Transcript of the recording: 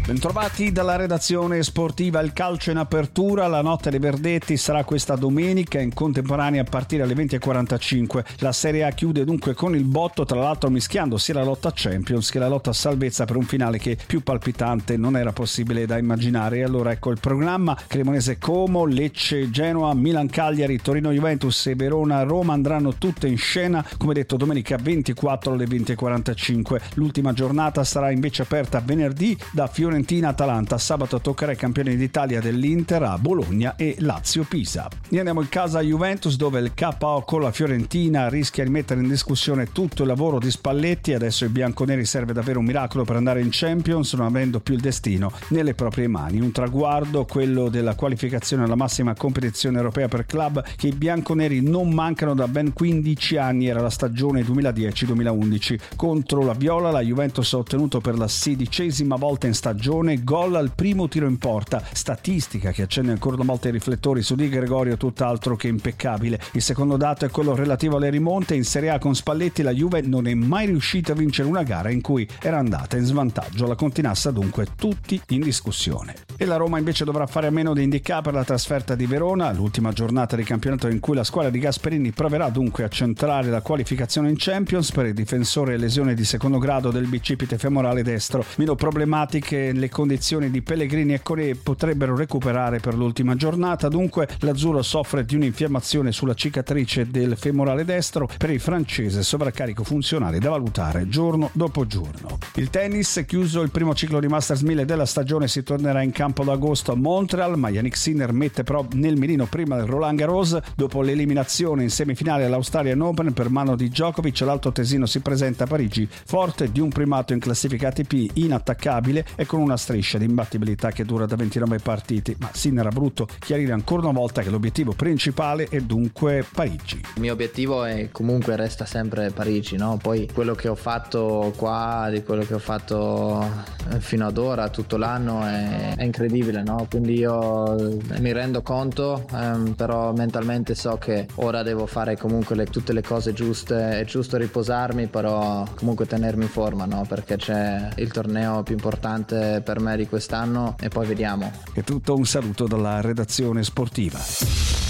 Bentrovati dalla redazione sportiva. Il calcio in apertura, la notte dei verdetti sarà questa domenica in contemporanea a partire alle 20:45. La Serie A chiude dunque con il botto, tra l'altro mischiando sia la lotta Champions che la lotta a salvezza per un finale che più palpitante non era possibile da immaginare. E allora ecco il programma: Cremonese Como, Lecce Genoa, Milan Cagliari, Torino Juventus e Verona Roma andranno tutte in scena, come detto, domenica 24 alle 20:45. L'ultima giornata sarà invece aperta venerdì da Fiorentina-Atalanta. Sabato toccherà ai campioni d'Italia dell'Inter a Bologna e Lazio-Pisa. E andiamo in casa Juventus, dove il KO con la Fiorentina rischia di mettere in discussione tutto il lavoro di Spalletti. Adesso ai bianconeri serve davvero un miracolo per andare in Champions, non avendo più il destino nelle proprie mani. Un traguardo, quello della qualificazione alla massima competizione europea per club, che i bianconeri non mancano da ben 15 anni. Era la stagione 2010-2011. Contro la Viola la Juventus ha ottenuto per la 16ª volta in stagione gol al primo tiro in porta, statistica che accende ancora una volta i riflettori su Di Gregorio, tutt'altro che impeccabile. Il secondo dato è quello relativo alle rimonte. In Serie A con Spalletti la Juve non è mai riuscita a vincere una gara in cui era andata in svantaggio. La continassa dunque tutti in discussione. E la Roma invece dovrà fare a meno di Ndicà per la trasferta di Verona, l'ultima giornata di campionato in cui la squadra di Gasperini proverà dunque a centrare la qualificazione in Champions. Per il difensore lesione di secondo grado del bicipite femorale destro. Meno problematiche le condizioni di Pellegrini e Coré, potrebbero recuperare per l'ultima giornata. Dunque l'azzurro soffre di un'infiammazione sulla cicatrice del femorale destro. Per il francese sovraccarico funzionale da valutare giorno dopo giorno. Il tennis, chiuso il primo ciclo di Masters 1000 della stagione, si tornerà in campo ad agosto a Montreal, ma Jannik Sinner mette però nel mirino prima del Roland Garros. Dopo l'eliminazione in semifinale all'Australian Open per mano di Djokovic, l'alto tesino si presenta a Parigi forte di un primato in classifica ATP inattaccabile e con una striscia di imbattibilità che dura da 29 partiti. Ma Sinner ha voluto chiarire ancora una volta che l'obiettivo principale è dunque Parigi. Il mio obiettivo è comunque resta sempre Parigi, no? Poi quello che ho fatto qua, di quello che ho fatto fino ad ora, tutto l'anno, è incredibile, no? Quindi io mi rendo conto, però mentalmente so che ora devo fare comunque tutte le cose giuste. È giusto riposarmi, però comunque tenermi in forma, no? Perché c'è il torneo più importante per me di quest'anno e poi vediamo. È tutto, un saluto dalla redazione sportiva.